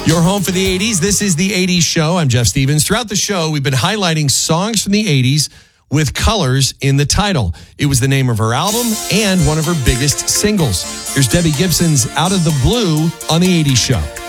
Your home for the 80s. This is the 80s Show. I'm Jeff Stevens. Throughout the show, we've been highlighting songs from the 80s with colors in the title. It was the name of her album and one of her biggest singles. Here's Debbie Gibson's Out of the Blue on the 80s Show.